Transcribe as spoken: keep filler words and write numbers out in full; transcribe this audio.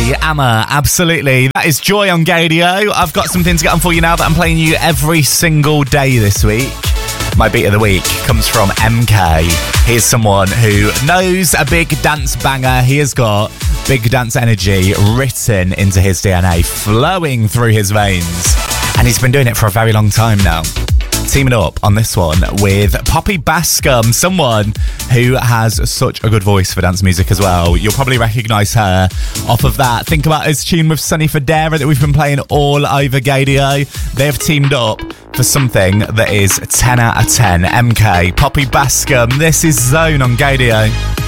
Ray, Amma, absolutely. That is Joy on Gadio. I've got something to get on for you now that I'm playing you every single day this week. My beat of the week comes from M K. He is someone who knows a big dance banger. He has got big dance energy written into his D N A, flowing through his veins. And he's been doing it for a very long time now. Teaming up on this one with Poppy Bascom, someone who has such a good voice for dance music as well. You'll probably recognise her off of that Think About Us tune with Sonny Fodera that we've been playing all over Gadio. They've teamed up for something that is ten out of ten. M K, Poppy Bascom, this is Zone on Gadio.